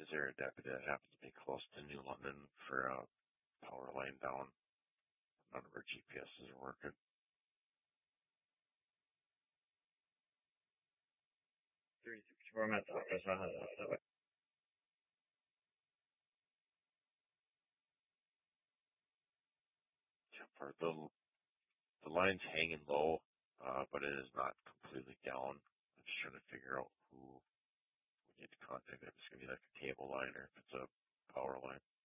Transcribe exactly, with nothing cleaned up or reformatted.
there a deputy that happens to be close to New London for a power line down? None of our G P Ses are working. three sixty-four, I'm at the office. I'll have that that way. Yeah, for the, the line's hanging low, uh, but it is not completely down. I'm just trying to figure out who we need to contact. If it's going to be like a cable line or if it's a power line.